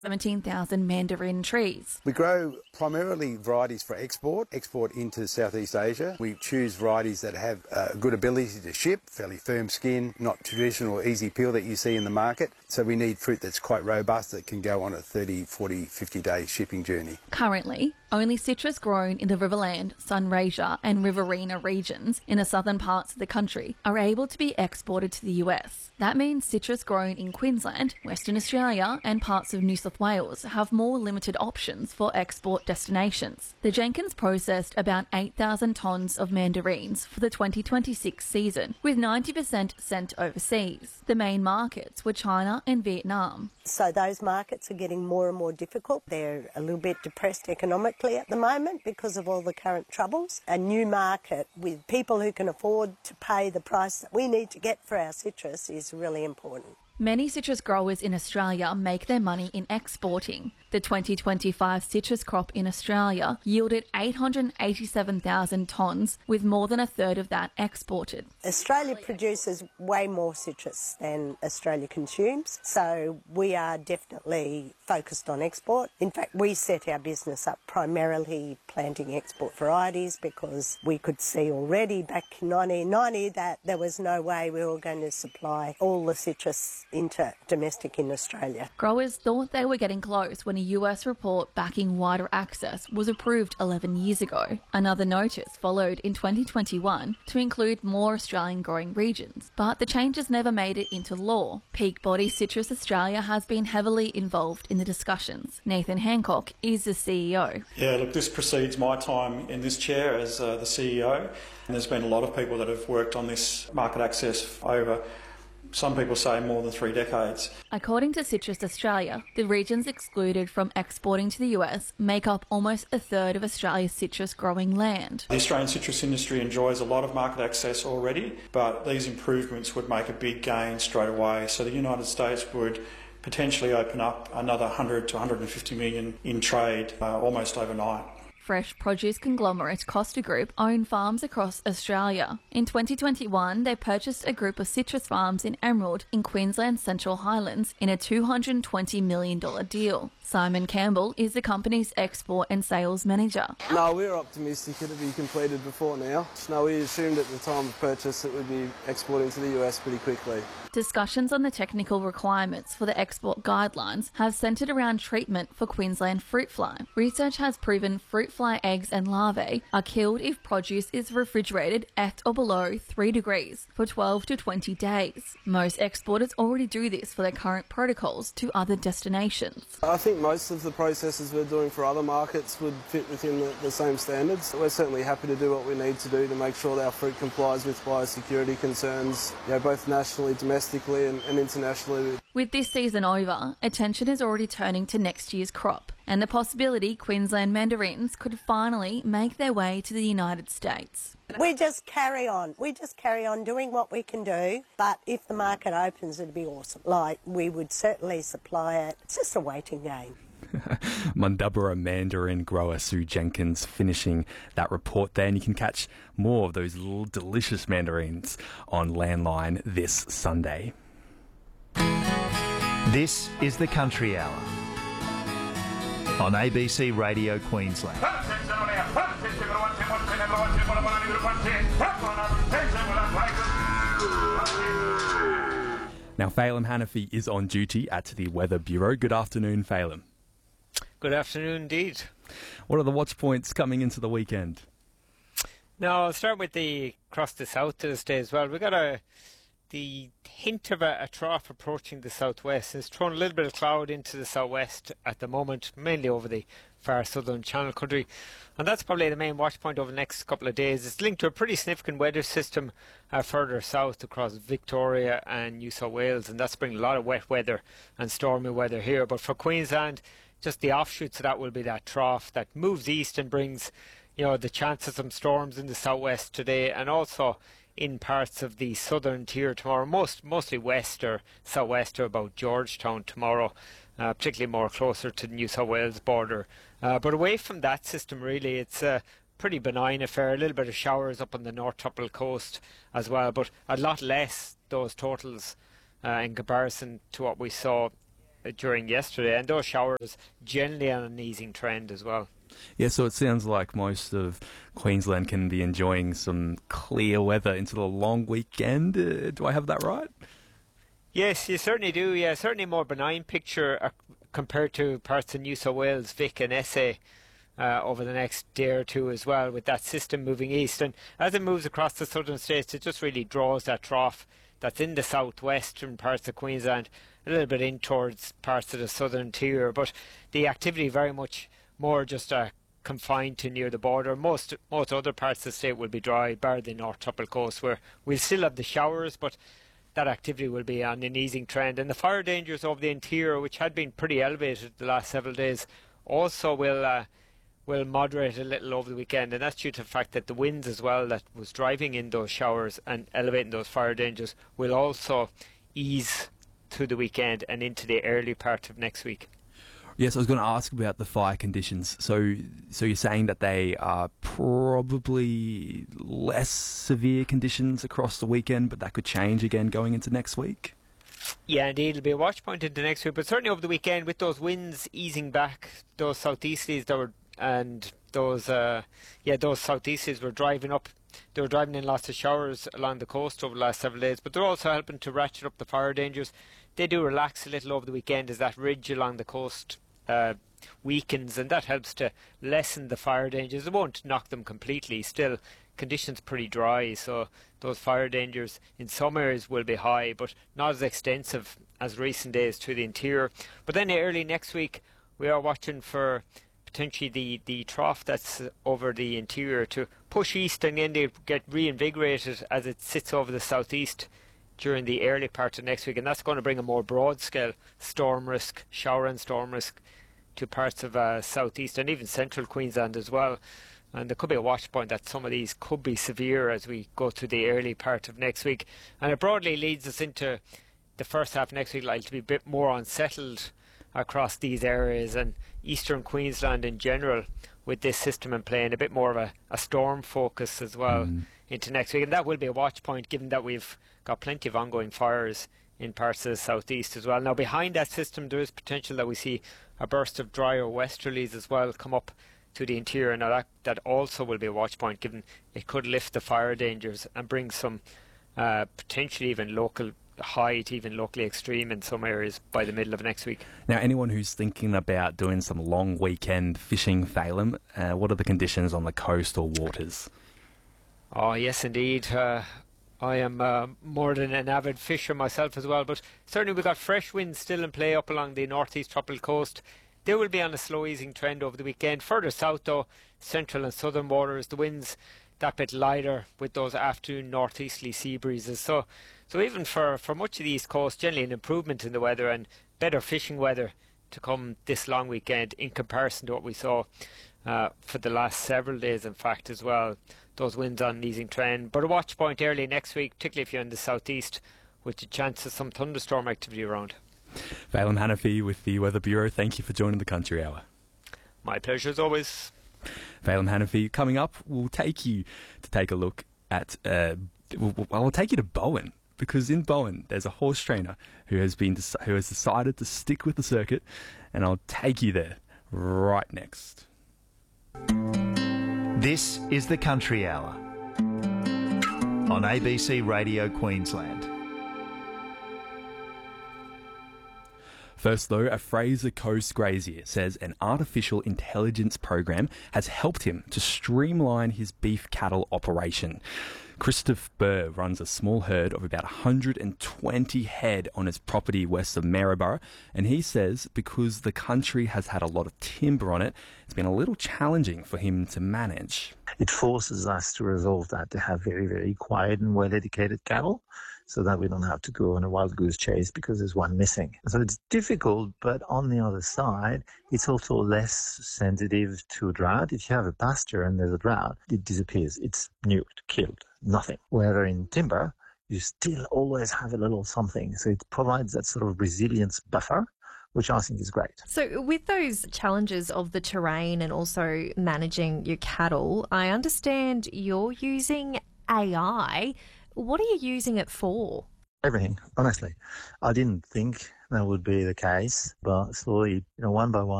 17,000 mandarin trees. We grow primarily varieties for export into Southeast Asia. We choose varieties that have a good ability to ship, fairly firm skin, not traditional easy peel that you see in the market. So we need fruit that's quite robust that can go on a 30, 40, 50-day shipping journey. Currently, only citrus grown in the Riverland, Sunraysia and Riverina regions in the southern parts of the country are able to be exported to the US. That means citrus grown in Queensland, Western Australia and parts of New South Wales have more limited options for export destinations. The Jenkins processed about 8,000 tonnes of mandarins for the 2026 season, with 90% sent overseas. The main markets were China and Vietnam. So those markets are getting more and more difficult. They're a little bit depressed economically at the moment because of all the current troubles. A new market with people who can afford to pay the price that we need to get for our citrus is really important. Many citrus growers in Australia make their money in exporting. The 2025 citrus crop in Australia yielded 887,000 tonnes, with more than a third of that exported. Australia produces way more citrus than Australia consumes, so we are definitely focused on export. In fact, we set our business up primarily planting export varieties because we could see already back in 1990 that there was no way we were going to supply all the citrus into domestic in Australia. Growers thought they were getting close when a US report backing wider access was approved 11 years ago. Another notice followed in 2021 to include more Australian growing regions, but the changes never made it into law. Peak Body Citrus Australia has been heavily involved in the discussions. Nathan Hancock is the CEO. Yeah, look, this precedes my time in this chair as the CEO. And there's been a lot of people that have worked on this market access for over, some people say, more than 3 decades. According to Citrus Australia, the regions excluded from exporting to the US make up almost a third of Australia's citrus growing land. The Australian citrus industry enjoys a lot of market access already, but these improvements would make a big gain straight away. So the United States would potentially open up another 100 to 150 million in trade almost overnight. Fresh produce conglomerate Costa Group own farms across Australia. In 2021, they purchased a group of citrus farms in Emerald in Queensland's Central Highlands in a $220 million deal. Simon Campbell is the company's export and sales manager. No, we were optimistic it'd be completed before now. No, we assumed at the time of purchase it would be exporting to the US pretty quickly. Discussions on the technical requirements for the export guidelines have centred around treatment for Queensland fruit fly. Research has proven fruit fly eggs and larvae are killed if produce is refrigerated at or below 3 degrees for 12 to 20 days. Most exporters already do this for their current protocols to other destinations. I think most of the processes we're doing for other markets would fit within the same standards. We're certainly happy to do what we need to do to make sure that our fruit complies with biosecurity concerns, both nationally, domestically and internationally. With this season over, attention is already turning to next year's crop and the possibility Queensland mandarins could finally make their way to the United States. We just carry on. We just carry on doing what we can do, but if the market opens, it'd be awesome. We would certainly supply it. It's just a waiting game. Mundubbera mandarin grower Sue Jenkins finishing that report there, and you can catch more of those little delicious mandarins on Landline this Sunday. This is the Country Hour on ABC Radio Queensland. Now, Phelim Hanafi is on duty at the Weather Bureau. Good afternoon, Phelim. Good afternoon indeed. What are the watch points coming into the weekend? Now, I'll start with the across the south today as well. We've got the hint of a trough approaching the southwest. It's thrown a little bit of cloud into the southwest at the moment, mainly over the far southern Channel Country. And that's probably the main watch point over the next couple of days. It's linked to a pretty significant weather system further south across Victoria and New South Wales. And that's bringing a lot of wet weather and stormy weather here. But for Queensland, just the offshoots of that will be that trough that moves east and brings, the chance of some storms in the southwest today, and also in parts of the southern tier tomorrow, mostly west or southwest or about Georgetown tomorrow, particularly more closer to the New South Wales border. But away from that system, really, it's a pretty benign affair. A little bit of showers up on the North Tropical coast as well, but a lot less, those totals, in comparison to what we saw during yesterday, and those showers generally on an easing trend as well. Yeah, so it sounds like most of Queensland can be enjoying some clear weather into the long weekend. Do I have that right? Yes, you certainly do. Yeah, certainly more benign picture compared to parts of New South Wales, Vic and SA over the next day or two as well, with that system moving east. And as it moves across the southern states, it just really draws that trough that's in the southwestern parts of Queensland a little bit in towards parts of the southern interior. But the activity very much more just confined to near the border. Most other parts of the state will be dry, bar the North Tropical Coast, where we'll still have the showers, but that activity will be on an easing trend. And the fire dangers over the interior, which had been pretty elevated the last several days, also will moderate a little over the weekend, and that's due to the fact that the winds as well that was driving in those showers and elevating those fire dangers will also ease through the weekend and into the early part of next week. Yes, I was going to ask about the fire conditions. So you're saying that they are probably less severe conditions across the weekend, but that could change again going into next week? Yeah, indeed, it'll be a watch point into next week, but certainly over the weekend with those winds easing back, those southeasterlies that were, and those southeasterlies were driving up. They were driving in lots of showers along the coast over the last several days, but they're also helping to ratchet up the fire dangers. They do relax a little over the weekend as that ridge along the coast weakens, and that helps to lessen the fire dangers. It won't knock them completely. Still, conditions pretty dry, so those fire dangers in some areas will be high, but not as extensive as recent days to the interior. But then early next week, we are watching for potentially the trough that's over the interior to push east and then they get reinvigorated as it sits over the southeast during the early part of next week, and that's going to bring a more broad scale storm risk, shower and storm risk to parts of southeast and even central Queensland as well. And there could be a watch point that some of these could be severe as we go through the early part of next week. And it broadly leads us into the first half of next week likely to be a bit more unsettled across these areas, and eastern Queensland in general with this system in play, and a bit more of a storm focus as well into next week. And that will be a watch point given that we've got plenty of ongoing fires in parts of the southeast as well. Now behind that system there is potential that we see a burst of drier westerlies as well come up to the interior. Now that also will be a watch point given it could lift the fire dangers and bring some potentially even local high to even locally extreme in some areas by the middle of next week. Now anyone who's thinking about doing some long weekend fishing, Phelim, what are the conditions on the coastal waters? Oh yes indeed. I am more than an avid fisher myself as well, but certainly we've got fresh winds still in play up along the northeast tropical coast. They will be on a slow easing trend over the weekend. Further south though, central and southern waters, the winds that bit lighter with those afternoon northeasterly sea breezes. So even for much of the east coast, generally an improvement in the weather and better fishing weather to come this long weekend in comparison to what we saw for the last several days in fact as well. Those winds on an easing trend, but a watch point early next week, particularly if you're in the southeast, with the chance of some thunderstorm activity around. Phelim Hanafi with the Weather Bureau, thank you for joining the Country Hour. My pleasure as always. Phelim Hanafi, coming up, we'll take you to take a look at, I'll take you to Bowen, because in Bowen there's a horse trainer who has decided to stick with the circuit, and I'll take you there right next. This is the Country Hour on ABC Radio Queensland. First though, a Fraser Coast grazier says an artificial intelligence program has helped him to streamline his beef cattle operation. Christoph Burr runs a small herd of about 120 head on his property west of Maryborough, and he says because the country has had a lot of timber on it, it's been a little challenging for him to manage. It forces us to resolve that, to have very, very quiet and well-educated cattle, so that we don't have to go on a wild goose chase because there's one missing. So it's difficult, but on the other side, it's also less sensitive to drought. If you have a pasture and there's a drought, it disappears. It's nuked, killed, nothing. Wherever in timber, you still always have a little something. So it provides that sort of resilience buffer, which I think is great. So with those challenges of the terrain and also managing your cattle, I understand you're using AI. What are you using it for? Everything, honestly. I didn't think that would be the case. But slowly, one by one,